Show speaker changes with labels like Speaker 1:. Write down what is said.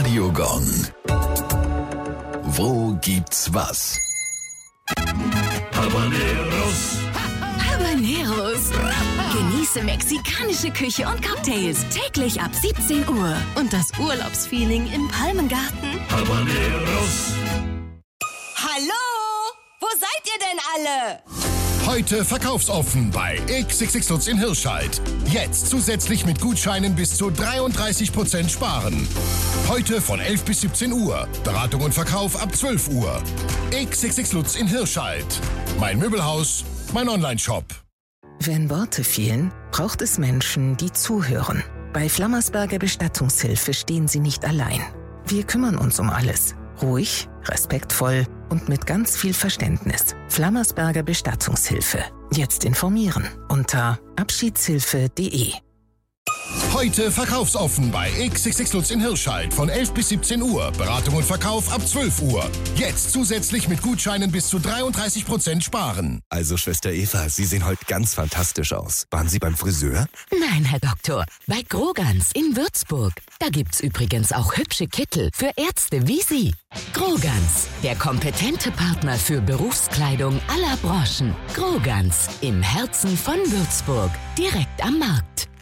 Speaker 1: Radio Gong. Wo gibt's was?
Speaker 2: Habaneros.
Speaker 3: Habaneros. Genieße mexikanische Küche und Cocktails täglich ab 17 Uhr. Und das Urlaubsfeeling im Palmengarten.
Speaker 2: Habaneros.
Speaker 4: Hallo? Wo seid ihr denn alle?
Speaker 5: Heute verkaufsoffen bei XXX Lutz in Hirscheid. Jetzt zusätzlich mit Gutscheinen bis zu 33% sparen. Heute von 11 bis 17 Uhr. Beratung und Verkauf ab 12 Uhr. XXX Lutz in Hirscheid. Mein Möbelhaus, mein Onlineshop.
Speaker 6: Wenn Worte fehlen, braucht es Menschen, die zuhören. Bei Flammersberger Bestattungshilfe stehen Sie nicht allein. Wir kümmern uns um alles. Ruhig, respektvoll und mit ganz viel Verständnis. Flammersberger Bestattungshilfe. Jetzt informieren unter abschiedshilfe.de.
Speaker 5: Heute verkaufsoffen bei XXX Lutz in Hirscheid von 11 bis 17 Uhr. Beratung und Verkauf ab 12 Uhr. Jetzt zusätzlich mit Gutscheinen bis zu 33% sparen.
Speaker 7: Also, Schwester Eva, Sie sehen heute ganz fantastisch aus. Waren Sie beim Friseur?
Speaker 8: Nein, Herr Doktor, bei Grogans in Würzburg. Da gibt's übrigens auch hübsche Kittel für Ärzte wie Sie. Grogans, der kompetente Partner für Berufskleidung aller Branchen. Grogans, im Herzen von Würzburg, direkt am Markt.